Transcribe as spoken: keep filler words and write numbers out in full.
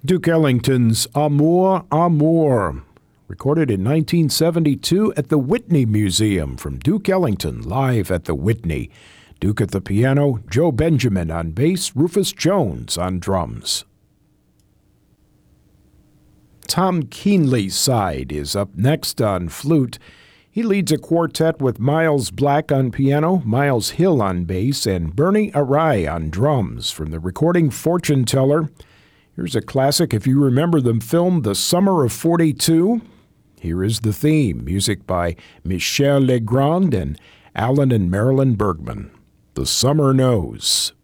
Duke Ellington's Amour, Amour, recorded in nineteen seventy-two at the Whitney Museum from Duke Ellington, live at the Whitney. Duke at the piano, Joe Benjamin on bass, Rufus Jones on drums. Tom Keenley's side is up next on flute. He leads a quartet with Miles Black on piano, Miles Hill on bass, and Bernie Arai on drums from the recording Fortune Teller. Here's a classic if you remember the film The Summer of forty-two. Here is the theme, music by Michel Legrand and Alan and Marilyn Bergman. The Summer Knows.